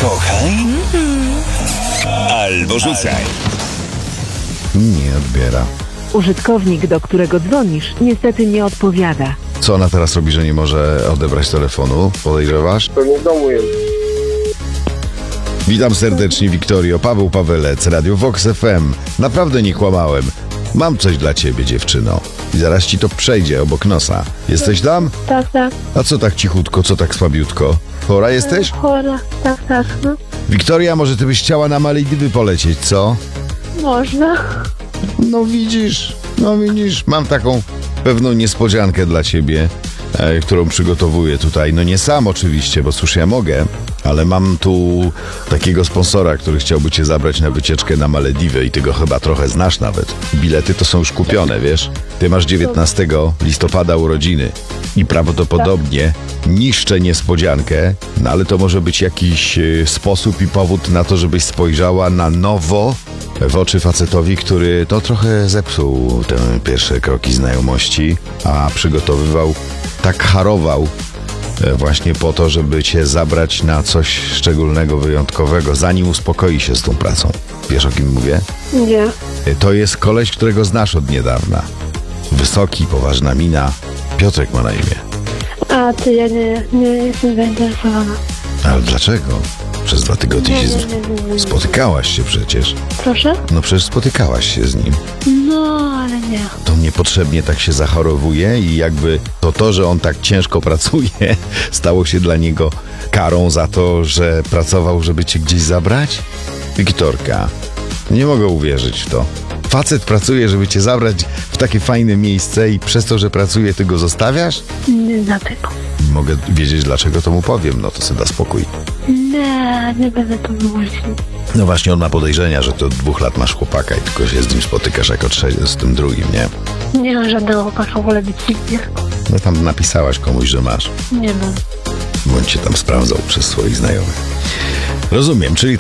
Kochaj albo rzucaj. Nie odbiera. Użytkownik, do którego dzwonisz, niestety nie odpowiada. Co ona teraz robi, że nie może odebrać telefonu? Podejrzewasz? Pewnie w domu jest. Witam serdecznie, Wiktorio. Paweł Pawelec, Radio Vox FM. Naprawdę nie kłamałem. Mam coś dla ciebie, dziewczyno. I zaraz ci to przejdzie obok nosa. Jesteś tam? Tak. A co tak cichutko, co tak słabiutko? Chora jesteś? Chora. Tak. No. Wiktoria, może ty byś chciała na Malediwy polecieć, co? Można. No widzisz, mam taką pewną niespodziankę dla ciebie, którą przygotowuję tutaj. No nie sam oczywiście, bo cóż ja mogę, ale mam tu takiego sponsora, który chciałby cię zabrać na wycieczkę na Malediwy i ty go chyba trochę znasz nawet. Bilety to są już kupione, wiesz? Ty masz 19 listopada urodziny i prawdopodobnie niszczę niespodziankę, no ale to może być jakiś sposób i powód na to, żebyś spojrzała na nowo w oczy facetowi, który to trochę zepsuł te pierwsze kroki znajomości, a przygotowywał, tak harował właśnie po to, żeby cię zabrać na coś szczególnego, wyjątkowego, zanim uspokoi się z tą pracą. Wiesz, o kim mówię? Nie. To jest koleś, którego znasz od niedawna. Wysoki, poważna mina. Piotrek ma na imię. A ty, ja nie jestem zainteresowana. Ale dlaczego? Przez 2 tygodnie się Nie. spotykałaś się przecież. Proszę? No przecież spotykałaś się z nim. No, ale nie. To niepotrzebnie tak się zachorowuje i jakby to, że on tak ciężko pracuje, stało się dla niego karą za to, że pracował, żeby cię gdzieś zabrać? Wiktorka, nie mogę uwierzyć w to. Facet pracuje, żeby cię zabrać w takie fajne miejsce i przez to, że pracuje, ty go zostawiasz? Nie dlatego. Mogę wiedzieć, dlaczego to mu powiem, no to sobie da spokój. Nie będę tu mówić. No właśnie, on ma podejrzenia, że ty od 2 lat masz chłopaka i tylko się z nim spotykasz jako z tym drugim, nie? Nie mam żadnego chłopaka, wolę być nigdzie. No tam napisałaś komuś, że masz. Nie mam. Bądź cię tam sprawdzał przez swoich znajomych. Rozumiem, czyli